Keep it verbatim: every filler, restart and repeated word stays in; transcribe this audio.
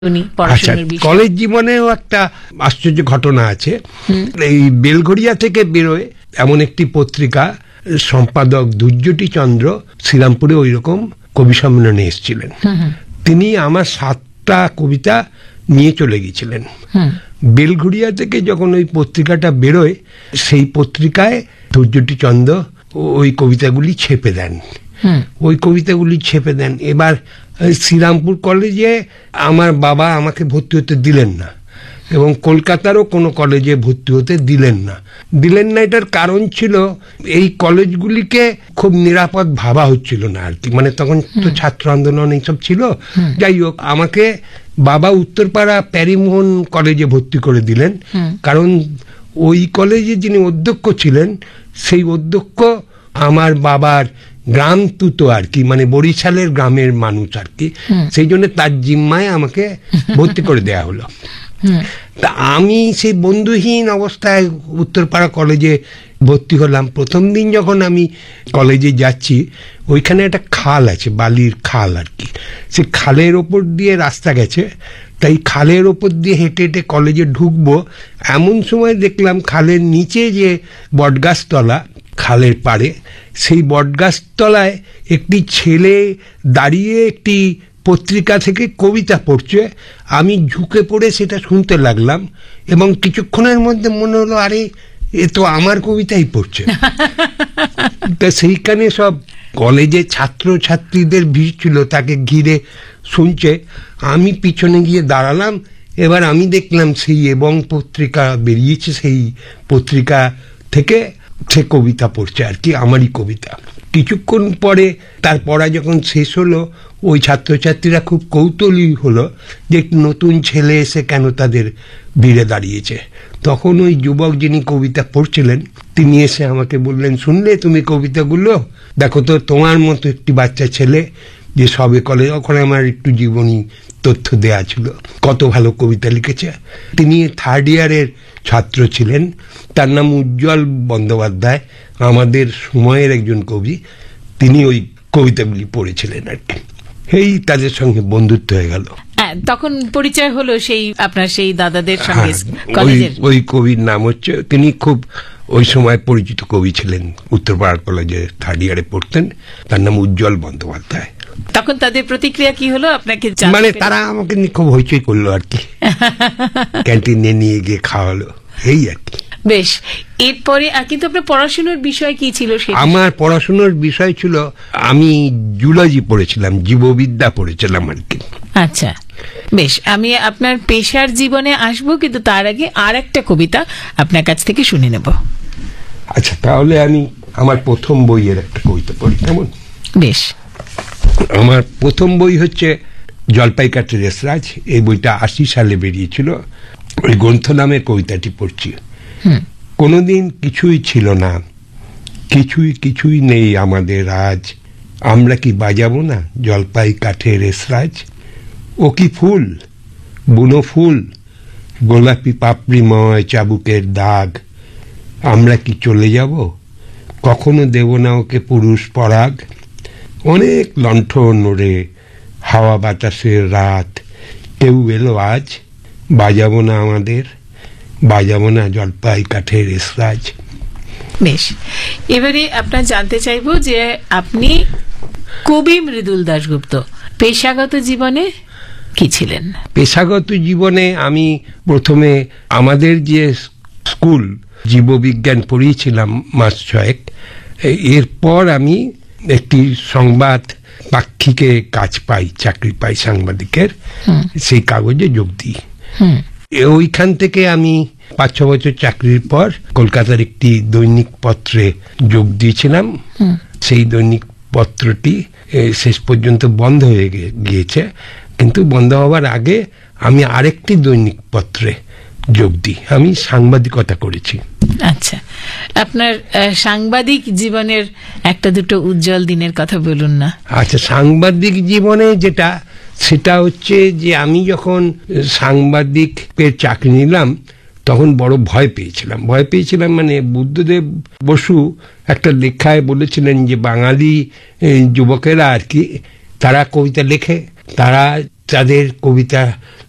College জীবনেও একটা আশ্চর্য ঘটনা আছে। এই বেলঘরিয়া থেকে বেরোয় এমন একটি পত্রিকা সম্পাদক দুর্যটি চন্দ্র শ্রীরামপুরে ওই রকম কবি সম্মেলনে এসেছিলেন। তিনি আমার সাতটা কবিতা নিয়ে চলে গিয়েছিলেন। বেলঘরিয়া থেকে যখন ওই পত্রিকাটা বেরোয়, সেই পত্রিকায় দুর্যটি চন্দ্র ওই কবিতাগুলি ছেপে দেন ওই কবিতাগুলি ছেপে দেন এবার শ্রীরামপুর কলেজে আমার বাবা আমাকে ভর্তি হতে দিলেন না, এবং কলকাতারও কোনো কলেজে ভর্তি হতে দিলেন না দিলেন না এটার কারণ ছিল এই কলেজগুলিকে খুব নিরাপদ ভাবা হচ্ছিল না আর কি। মানে তখন তো ছাত্র আন্দোলন এইসব ছিল। যাই হোক, আমাকে বাবা উত্তরপাড়া প্যারিমোহন কলেজে ভর্তি করে দিলেন, কারণ ওই কলেজে যিনি অধ্যক্ষ ছিলেন সেই অধ্যক্ষ আমার বাবার গ্রাম তুতো আর কি, মানে বরিশালের গ্রামের মানুষ আর কি। সেই জন্য তার জিম্মায় আমাকে ভর্তি করে দেয়া হলো। তা আমি সেই বন্ধুহীন অবস্থায় উত্তরপাড়া কলেজে ভর্তি হলাম। প্রথম দিন যখন আমি কলেজে যাচ্ছি, ওইখানে একটা খাল আছে, বালির খাল আর কি। সে খালের ওপর দিয়ে রাস্তা গেছে, তাই খালের ওপর দিয়ে হেঁটে হেঁটে কলেজে ঢুকবো, এমন সময় দেখলাম খালের নিচে যে বটগাছতলা খালের পাড়ে, সেই বটগাছতলায় একটি ছেলে দাঁড়িয়ে একটি পত্রিকা থেকে কবিতা পড়ছে। আমি ঝুঁকে পড়ে সেটা শুনতে লাগলাম, এবং কিছুক্ষণের মধ্যে মনে হলো আরে এ তো আমার কবিতাই পড়ছে। তা সেইখানে সব কলেজে ছাত্র ছাত্রীদের ভিড় ছিল, তাকে ঘিরে শুনছে। আমি পিছনে গিয়ে দাঁড়ালাম, এবার আমি দেখলাম সেই এবং পত্রিকা বেরিয়েছে, সেই পত্রিকা থেকে সে কবিতা পড়ছে আর কি, আমারই কবিতা। কিছুক্ষণ পরে তার পড়া যখন শেষ হলো, ওই ছাত্রছাত্রীরা খুব কৌতূহলী হলো যে নতুন ছেলে এসে কেন তাদের ভিড়ে দাঁড়িয়েছে। তখন ওই যুবক যিনি কবিতা পড়ছিলেন তিনি এসে আমাকে বললেন, শুনলে তুমি কবিতাগুলো? দেখো তো, তোমার মতো একটি বাচ্চা ছেলে যে সবে কলেজ, ওখানে আমার একটু জীবনী তথ্য দেয়া ছিল, কত ভালো কবিতা লিখেছে। তিনি থার্ড ইয়ারের ছাত্র ছিলেন, তার নাম উজ্জ্বল বন্দ্যোপাধ্যায়, আমাদের সময়ের একজন কবি। তিনি ওই কবিতাগুলি পড়েছিলেন আর কি। এই তাদের সঙ্গে বন্ধুত্ব হয়ে গেল। তখন পরিচয় হলো সেই আপনার সেই দাদাদের সঙ্গে। ওই কবির নাম হচ্ছে, তিনি খুব ওই সময় পরিচিত কবি ছিলেন, উত্তরপাড়া কলেজে থার্ড ইয়ারে পড়তেন, তার নাম উজ্জ্বল বন্দ্যোপাধ্যায়। তখন তাদের প্রতিক্রিয়া কি হলো আপনাকে? মানে তারা আমাকে নিয়ে খুব হইচই করলো আর কি, ক্যান্টিনে নিয়ে গিয়ে খাওয়ালো, এই আর কি। বেশ, এরপরে কিন্তু আপনার পড়াশোনার বিষয় কি ছিল? আমার পড়াশোনার বিষয় ছিল, আমি জুলজি পড়েছিলাম, জীববিদ্যা পড়েছিলাম আর কি। আচ্ছা, বেশ, আমি আপনার পেশার জীবনে আসবো, কিন্তু তার আগে আর একটা কবিতা আপনার কাছ থেকে শুনে নেব। আচ্ছা, তাহলে আমি আমার প্রথম বইয়ের একটা কবিতা পড়ি, কেমন? বেশ। আমার প্রথম বই হচ্ছে জলপাই কাঠের রেসরাজ। এই বইটা আশি সালে বেরিয়েছিল। ওই গ্রন্থ নামে কবিতাটি পড়ছি। কোনোদিন কিছুই ছিল না, কিছুই কিছুই নেই আমাদের আজ, আমরা কি বাজাবো না জলপাই কাঠের রেসরাজ? ও কি ফুল, বুনো ফুল, গোলাপি পাপড়িময় চাবুকের দাগ, আমরা কি চলে যাব, কখনো দেব না ওকে পুরুষ পরাগ? অনেক লণ্ঠন ওরে হাওয়া বাতাসের রাত, কেউ এলো আজ, বাজাবো না আমাদের, বাজাবো না জলপাই কাঠের রেসরাজ। বেশ, এবারে আপনার জানতে চাইবো যে আপনি কবি মৃদুল দাশগুপ্ত পেশাগত জীবনে কি ছিলেন? পেশাগত জীবনে আমি প্রথমে আমাদের যে স্কুল জীববিজ্ঞান পড়িয়েছিলাম মাস ছয়েক, এরপর আমি একটি সংবাদ পাক্ষিকে কাজ পাই, চাকরি পাই সাংবাদিকের, সেই কাগজে যোগ দিই। ওইখান থেকে আমি পাঁচ ছ বছর চাকরির পর কলকাতার একটি দৈনিক পত্রে যোগ দিয়েছিলাম। সেই দৈনিক পত্রটি শেষ পর্যন্ত বন্ধ হয়ে গিয়েছে, কিন্তু বন্ধ হওয়ার আগে আমি আরেকটি দৈনিক পত্রে যোগ দিই। আমি সাংবাদিকতা করেছি। আচ্ছা, আপনার সাংবাদিক জীবনের একটা দুটো উজ্জ্বল দিনের কথা বলুন না। আচ্ছা, সাংবাদিক জীবনে যেটা, সেটা হচ্ছে যে আমি যখন সাংবাদিকের চাকরি নিলাম তখন বড় ভয় পেয়েছিলাম। ভয় পেয়েছিলাম মানে বুদ্ধদেব বসু একটা লেখায় বলেছিলেন যে বাঙালি যুবকেরা আর কি, তারা কবিতা লেখে, তারা তাদের কবিতা